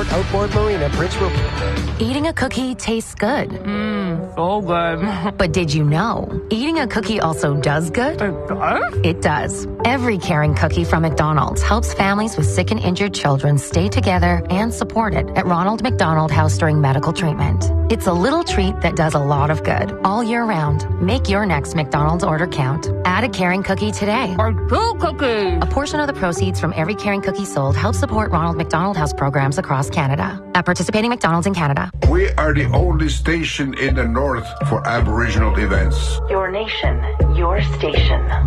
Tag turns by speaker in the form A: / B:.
A: Resort Outboard Marina, Prince Rupert.
B: Eating a cookie tastes good.
C: So good.
B: But did you know, eating a cookie also does good? It does. Every caring cookie from McDonald's helps families with sick and injured children stay together and supported at Ronald McDonald House during medical treatment. It's a little treat that does a lot of good all year round. Make your next McDonald's order count. Add a caring cookie today.
C: Or 2 cookies.
B: A portion of the proceeds from every caring cookie sold helps support Ronald McDonald House programs across Canada. At participating McDonald's in Canada.
D: We are the only station in the north for Aboriginal events.
E: Your nation, your station.